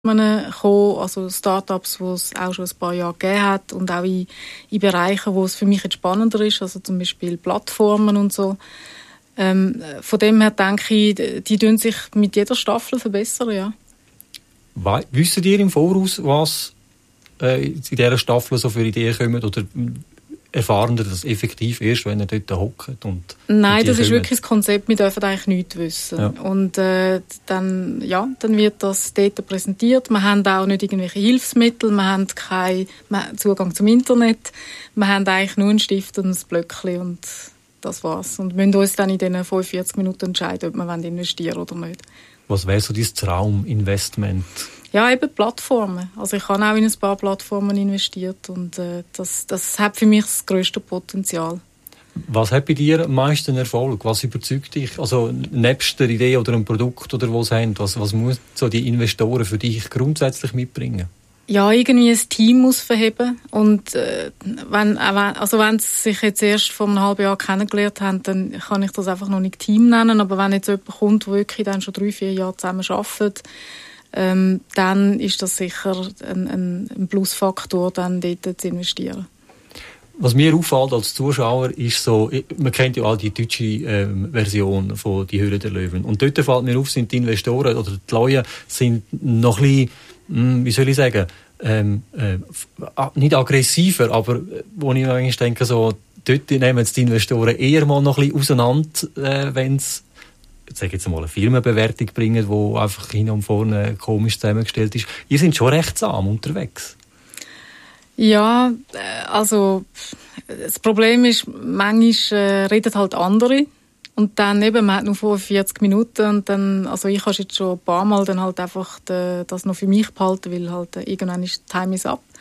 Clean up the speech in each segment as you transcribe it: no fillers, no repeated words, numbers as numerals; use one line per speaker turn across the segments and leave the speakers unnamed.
gekommen, also Startups, die es auch schon ein paar Jahre gegeben hat und auch in Bereichen, wo es für mich jetzt spannender ist, also zum Beispiel Plattformen und so. Von dem her denke ich, die tun sich mit jeder Staffel verbessern, ja.
Wisst ihr im Voraus, was in dieser Staffel so für Ideen kommen, oder erfahren ihr das effektiv erst, wenn ihr dort hockt?
Nein, das ist wirklich das Konzept, wir dürfen eigentlich nichts wissen. Ja. Und dann wird das dort präsentiert. Wir haben auch nicht irgendwelche Hilfsmittel, wir haben keinen Zugang zum Internet, wir haben eigentlich nur einen Stift und ein Blöckchen und das war's. Und müssen uns dann in diesen 45 Minuten entscheiden, ob wir investieren oder nicht.
Was wäre so dein Trauminvestment?
Ja, eben Plattformen. Also ich habe auch in ein paar Plattformen investiert und das hat für mich das grösste Potenzial.
Was hat bei dir am meisten Erfolg? Was überzeugt dich? Also nebst der Idee oder einem Produkt oder was haben, was müssen so die Investoren für dich grundsätzlich mitbringen?
Ja, irgendwie ein Team muss verheben und wenn sie sich jetzt erst vor einem halben Jahr kennengelernt haben, dann kann ich das einfach noch nicht Team nennen, aber wenn jetzt jemand kommt, der wirklich dann schon 3-4 Jahre zusammen arbeitet, dann ist das sicher ein Plusfaktor, dann dort zu investieren. Was
mir auffällt als Zuschauer ist so, man kennt ja auch die deutsche Version von «Die Höhle der Löwen». Und dort fällt mir auf, sind die Investoren oder die Leute sind noch ein bisschen, wie soll ich sagen, nicht aggressiver, aber wo ich eigentlich denke, so, dort nehmen jetzt die Investoren eher mal noch ein bisschen auseinander, wenn es jetzt mal eine Firmenbewertung bringen, die einfach hin und vorne komisch zusammengestellt ist. Ihr seid schon recht zahm unterwegs.
Ja, also das Problem ist, manchmal reden halt andere und dann eben, man hat nur 45 Minuten und dann, also ich habe jetzt schon ein paar Mal dann halt einfach das noch für mich behalten, weil halt irgendwann ist Time is up.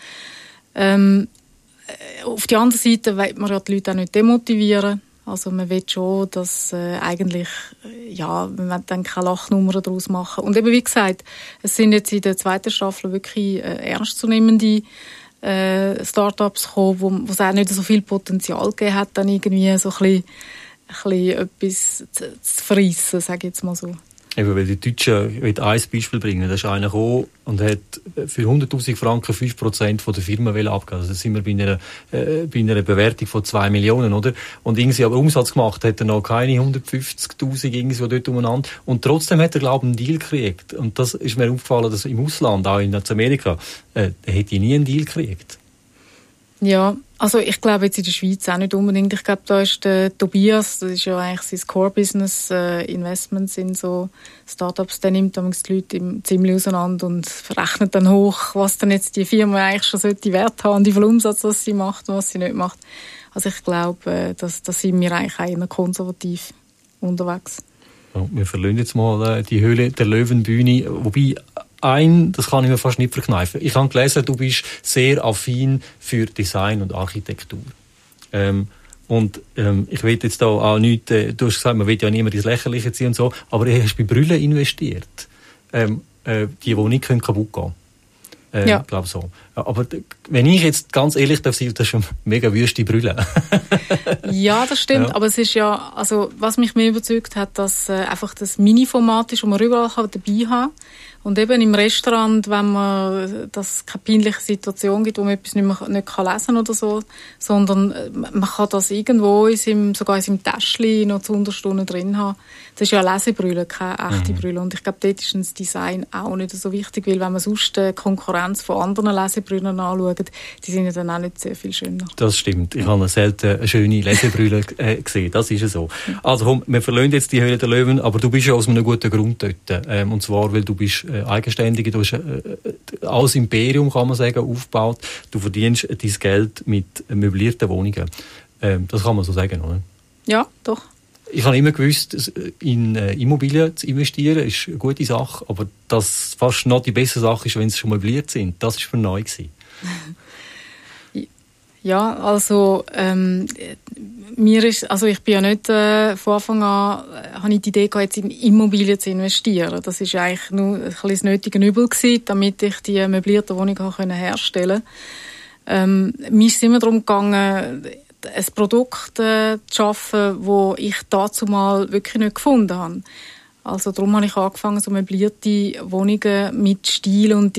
Auf der anderen Seite will man ja die Leute auch nicht demotivieren. Also man will schon, dass eigentlich, man will dann keine Lachnummer daraus machen. Und eben wie gesagt, es sind jetzt in der zweiten Staffel wirklich ernstzunehmende Startups gekommen, wo es auch nicht so viel Potenzial gegeben hat, dann irgendwie so ein bisschen etwas zu verreissen, sage ich jetzt mal so.
Eben, weil die Deutschen, ich will ein Beispiel bringen, da ist einer gekommen und hat für 100'000 Franken 5% von der Firma abgegeben. Also sind wir bei einer Bewertung von 2 Millionen, oder? Und irgendwie aber Umsatz gemacht hat er noch keine 150'000 irgendwie dort umeinander. Und trotzdem hat er, glaube ich, einen Deal gekriegt. Und das ist mir aufgefallen, dass im Ausland, auch in Amerika, hätte ich nie einen Deal gekriegt.
Ja, also ich glaube jetzt in der Schweiz auch nicht unbedingt. Ich glaube, da ist der Tobias, das ist ja eigentlich sein Core-Business, Investments in so Startups, der nimmt damals die Leute ziemlich auseinander und rechnet dann hoch, was dann jetzt die Firma eigentlich schon sollte Wert haben, wie viel Umsatz was sie macht und was sie nicht macht. Also ich glaube, da sind wir eigentlich auch immer konservativ unterwegs.
Ja, wir verlassen jetzt mal die Höhle der Löwenbühne, wobei das kann ich mir fast nicht verkneifen. Ich habe gelesen, du bist sehr affin für Design und Architektur. Ich will jetzt da auch nicht, du hast gesagt, man will ja niemand ins Lächerliche ziehen und so, aber du hast bei Brüllen investiert. Die nicht kaputt gehen können.
Ja.
Ich glaube so. Aber wenn ich jetzt ganz ehrlich darf sein, das ist schon mega wüste Brille.
Ja, das stimmt. Ja. Aber es ist ja, also was mich mehr überzeugt hat, dass einfach das Mini-Format ist, wo man überall dabei haben kann. Und eben im Restaurant, wenn man das keine peinliche Situation gibt, wo man etwas nicht lesen kann oder so, sondern man kann das irgendwo sogar in seinem Täschchen noch zu Unterstunden drin haben. Das ist ja eine Lesebrille, keine echte Brille. Und ich glaube, dort ist das Design auch nicht so wichtig, weil wenn man sonst die Konkurrenz von anderen Lesebrillen anschaut, die sind ja dann auch nicht sehr viel schöner.
Das stimmt. Ich habe selten eine schöne Lesebrille gesehen. Das ist ja so. Also komm, wir verlassen jetzt die Höhle der Löwen, aber du bist ja aus einem guten Grund dort. Und zwar, weil du bist Eigenständige, du hast als Imperium, kann man sagen, aufgebaut. Du verdienst dein Geld mit möblierten Wohnungen. Das kann man so sagen, oder?
Ja, doch.
Ich habe immer gewusst, in Immobilien zu investieren ist eine gute Sache, aber dass fast noch die bessere Sache ist, wenn sie schon möbliert sind. Das war für neu gewesen.
Ja, also ich bin ja nicht von Anfang an, habe ich die Idee gehabt, jetzt in Immobilien zu investieren. Das ist eigentlich nur ein bisschen das nötige Übel gewesen, damit ich die möblierte Wohnung herstellen konnte. Mir ist es immer darum gegangen, ein Produkt zu schaffen, das ich dazu mal wirklich nicht gefunden habe. Also darum habe ich angefangen, so möblierte Wohnungen mit Stil und